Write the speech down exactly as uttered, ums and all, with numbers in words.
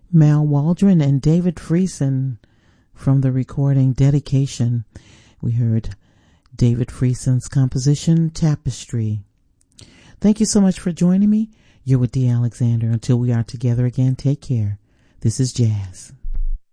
Mal Waldron and David Friesen from the recording Dedication. We heard David Friesen's composition, Tapestry. Thank you so much for joining me. You're with Dee Alexander. Until we are together again, take care. This is Jazz.